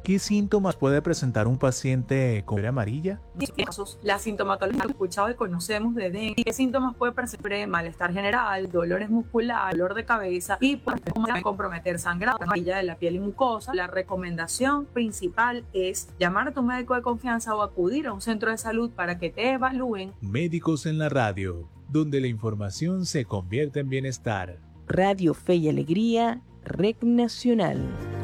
¿Qué síntomas puede presentar un paciente con fiebre amarilla? La sintomatología que escuchado y conocemos de dengue. ¿Qué síntomas puede presentar? Malestar general, dolores musculares, dolor de cabeza y puede comprometer sangrado amarilla de la piel y mucosa. La recomendación principal es llamar a tu médico de confianza o acudir a un centro de salud para que te evalúen. Médicos en la radio, donde la información se convierte en bienestar. Radio Fe y Alegría, Red Nacional.